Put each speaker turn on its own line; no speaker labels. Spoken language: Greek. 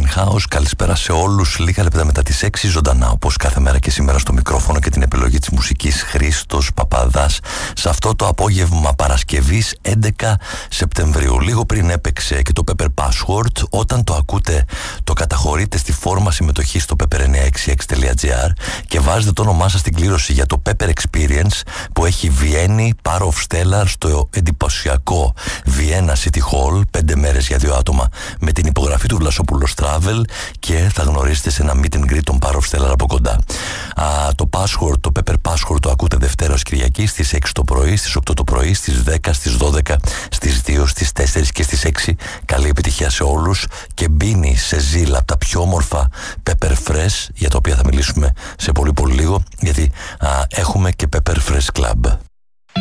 House. Καλησπέρα σε όλους. Λίγα λεπτά μετά τις 6 ζωντανά, όπως κάθε μέρα και σήμερα, στο μικρόφωνο και την επιλογή της μουσικής, Χρήστος Παπαδάς. Σε αυτό το απόγευμα Παρασκευής 11 Σεπτεμβρίου. Λίγο πριν έπαιξε και το Pepper Password. Όταν το ακούτε, το καταχωρείτε στη φόρμα συμμετοχής στο pepper966.gr και βάζετε το όνομά σας στην κλήρωση για το Pepper Experience που έχει Βιέννη Power of Stellar στο εντυπωσιακό Vienna City Hall, 5 μέρες για 2 άτομα, με την υπογραφή του Βλασόπουλος Travel, και θα γνωρίσετε σε ένα meet and greet τον Power of Stellar από κοντά. Το Password, το Pepper Password, το ακούτε Δευτέρα ως Κυριακή στις 6 το πρωί, στις 8 το πρωί, στις 10, στις 12, στις 2, στις 4 και στις 6. Καλή επιτυχία σε όλους και μπίνει σε ζήλα από τα πιο όμορφα Pepper Fresh, για τα οποία θα μιλήσουμε σε πολύ λίγο, γιατί έχουμε και Pepper Fresh Club.